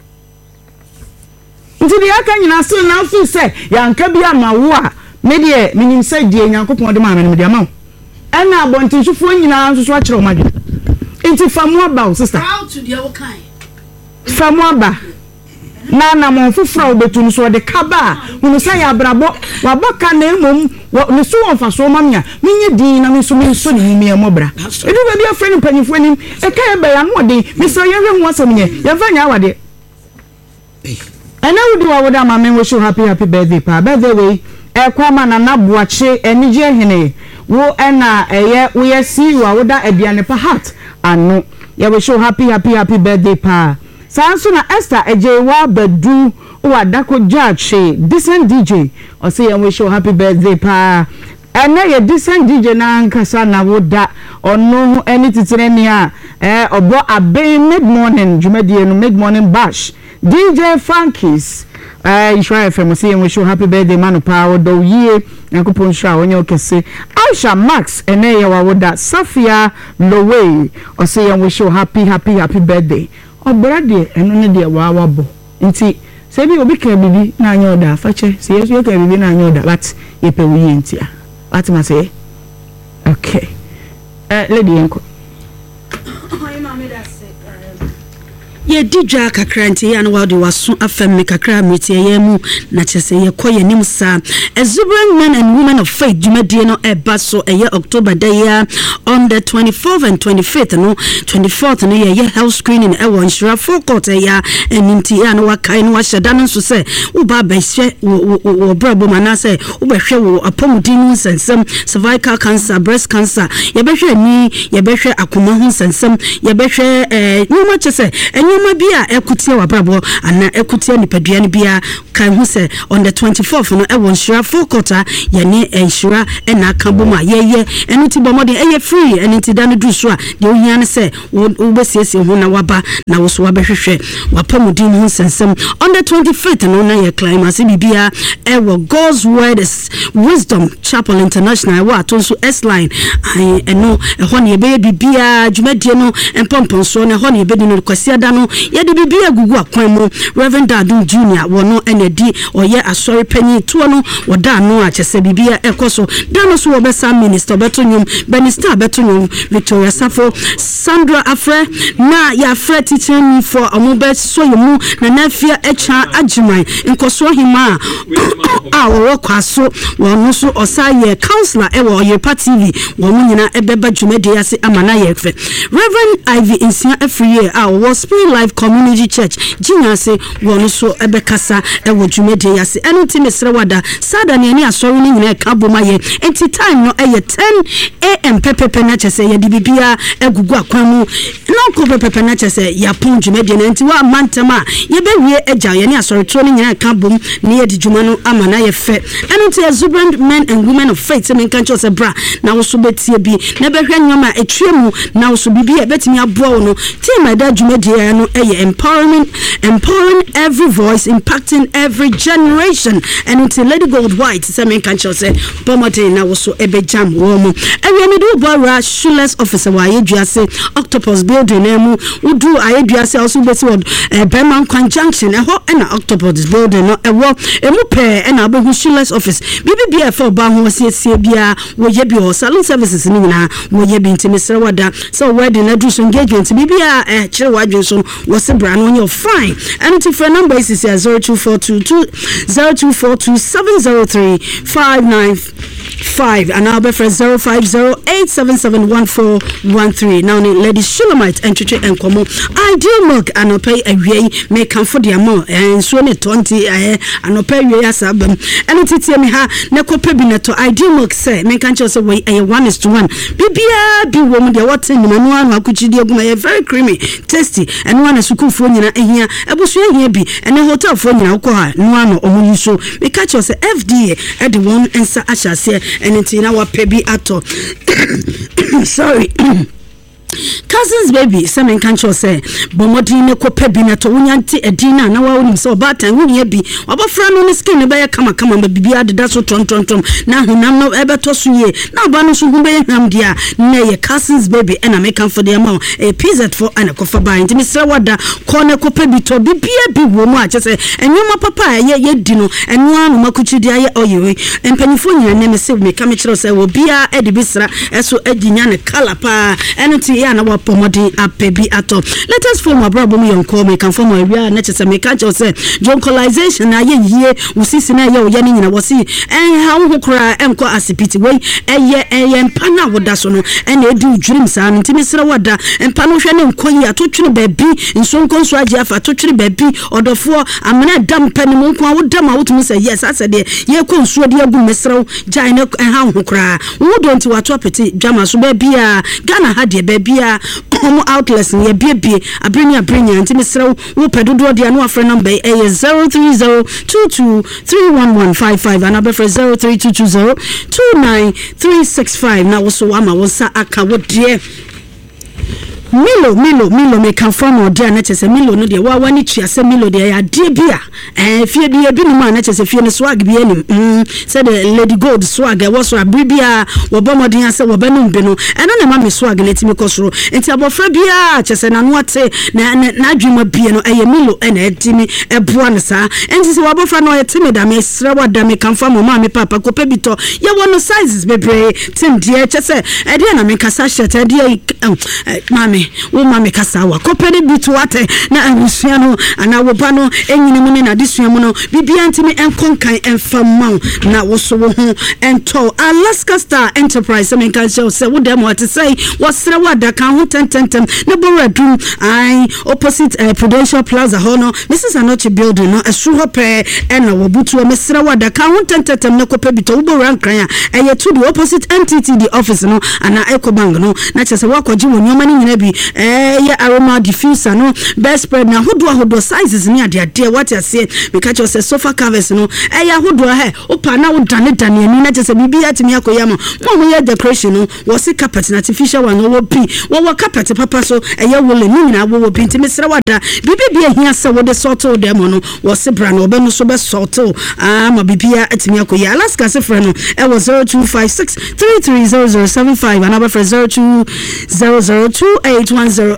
Nti de aka nyina so na fu se ya nka bi ama wo a me de minim se die nyankopon de ma me de ama ena abontin sufo nyina nso so akere o madwe nti famu aba sister how to the kind famu aba na mo fufura obetu so de kaba unu say abrabo waboka na emom ne so won faso mamya menye din na me so ni me emobra edu ba bia friend panyifo anim e ka be ya no de me so ye hwe ho asam nye ye fa nya awade ena wudi wa woda ma me wish you happy birthday pa birthday we e kwa ma na naboache enije hene wo ena eye wo ye si wa woda aduane pa heart anu ye wish you happy birthday pa sanso na Esther ejewa bedu wa dako judge decent DJ o say ye wish you happy birthday pa ena ye decent DJ na nkasa na woda ono eni titire ni a obo abe mid morning jumedie no mid morning bash DJ Frankies Ishwa FM say wish you happy birthday man pa do ye yakopon sha onye okese Aisha Max ene ye wa woda Safia Lowe o say wish you happy birthday obrade eno ne de wa wabo nti se bi obi ka bibi na anya oda fache se yesu ka bibi na anya oda but ye pe wi ntia what ma say okay lady enko ye didwa kakra nti ya na wade waso afem me kakra meti ye mu na chese ye koye nim sa exuberant men and women of faith dwumadie no eba so eye October day on the 24th and 25th no 24th no ye health screening e won shira forecourt ya eninti ya na wakai no waheda no so se wo ba ba hye wo brabo manase wo behwe wo apomudin sensem cervical cancer breast cancer ye behwe ni ye behwe akoma hu sensem ye behwe nyuma chese nyoma bia ekutie wabrabo ana ekutie nipadua ni bia kan hu se on the 24th no e won shira forecourt ye ni enshira e na kaboma ye enuti bomode e ye free enuti dan du so a de ohia ne se wo besiesie ho na waba na wo so wabehwehwe wapamudin hu sensem on the 25th no na ye climax bibia e wo God's Word is Wisdom Chapel International wa atonso S line ai eno e ho ne be bibia dwumadie no empompo so ne ho ne be di no kwasiada no ye de bibia gugu akwan mu Reverend Dadu Junior wo no enedi oye asori panyi tuo no woda no a chese bibia ekoso dano so obesa minister betonyum Benista betonyum Victoria Safo Sandra Afre na ya Afre teaching for amobet so yemu na nafia echa ajiman nkoso hima a wo kwaso wo no so osaye counselor e wo ye TV wo nyina ebeba dwumade ase amana ye fe Reverend Ivy Insia Afriye a wo Spirit Life Community Church jinya se wo no so ebekasa e wo dwumade ase eno ti mesre wada sada ne ani asori ni nyina ka boma ye enti time no eye 10 am pepepe na chese ye dibibia egugu akwan mu no ko pepepe na chese ya pon dwumade na enti wa mantama ye bewie eja ye ne asori to ni nyina ka bom ne ye dijuma no amana ye fe eno ti exuberant men and women of faith men kan chose bra na wo so betie bi na behwe nyoma etwemu na wo so bibia betimi aboa wo no team ada dwumade no eye empowering every voice, impacting every generation. And until Lady Gold White men kan chose bomode na wo so ebejam wo mu ewe do bora shoeless officer wa yeduase Octopus building emu udu ayeduase also beti word Berman Conjunction eho na Octopus building no ewo emu pe na abehu shoeless office bibia for ba ho siesie bia wo ye bi o salon services ni na wo ye bi ntimisere wada so wedding na do so engagement bibia kire wadwe so wo se bra no your fine and if your number is 0242703595 and I'll be for 0508771413 now Lady Shulamite and Chiche and Komo Ideal Milk and pay a way make come for the amount and so 20 and pay we as and it's me ha neko pebineto Ideal Milk say make can just away a 1:1 bibia bi woman the what in manual akuchidi oguma very creamy tasty and one sukufu nyina ehia ebusu ehia bi and hotel for nyina ko ha no ano omu so we catch us FDA at the one ensa ashase and it's in our pebi ato sorry Cousins baby semen kancho say bomodi ne ko pebi na to wonyanti edina na wa wonim so batan wonye bi obofra no ne skin be ya kama ma bibi adeda so tontontom na honam no ebeto so ye na ba no so hu be ham dia na ye Cousins baby and American for the amount a pizza for and a coffee buy ntimi sra wada ko ne ko pebi to bibia bi wo mu a chese enwoma papa ye dino enu anu makuchi dia ye oyewe empanifo nyina ne me se me ka me kire say wo bia edi bisra eso edinya ne kala pa enti ya na wa pomodi apebi ato let us form a problem yon call me can form a area na chese me ka say joncolization na ye usisi na ye o ye ni nyina wosi ha wo kura enko asipiti we eye mpana woda so no ena edu dream sa ntimi sere woda mpana hwe ne nkoyi atotwene baabi nsonkonso age afa atotwene baabi odofo amena dam pani mu nko awodam awotumi say yes asa de ye ko nsuo de agu mesrew jai ne ha wo kura wo don't wato apeti drama so baabi a Ghana ha de baabi a home outlets ye bie abrenya ntimi sere wo pedodo de anu afre number 0302231155 and abefre 0322029365 na wo so ama wo sa aka wo de Milo me can form or dia na chese Milo no de wa wani tuase Milo de ya de bia fie de bi no ma na chese fie ne swag bi anim said Lady Gold swag was so abribia wo bomodin ase wo banum bi no eno na ma me swag na timi kosoro enti abofra bia chese na no ate na adwuma bia no Milo na etimi eboa ne sa enti se wo abofra no etimi da me sra wada me can form ma me papa ko pebito ye wono sizes bebre tim de chese de na me kasa shete de mama me wo ma me kasa wa kopere bi to ate na anusua no ana wo ba no enyine mu ne na desua mu no bibia ntimi enkonkan enfamma na wo so wo ho ento Alaska Star Enterprise me kan say wo dem what say wasra wada kan ho tententem ne boradum ai opposite Prudential Plaza hono Mrs. Anochi building no esru ho pe na wo butu mesra wada kan ho tententem ne kopa bito wo boran kran a to the opposite entity the office no ana Ecobank no na chese wakoji wo nyoma ni nyina bi ya aroma diffuser no best spread na hodo sizes ni ade what you say we catch us sofa covers no ya hodo he opa na wo dane ani na chese bibi atimi akoya mo ye decoration no wo se carpet na artificial one wo pi wo carpet papa so ya wo le ni na wo pi ntimi sra wada bibi bi ehia se wo de sort o dem no wo se bra no be no so be sort o ma bibi atimi akoya Alaska se frɛ no e wo 0256330075 and number for 02002810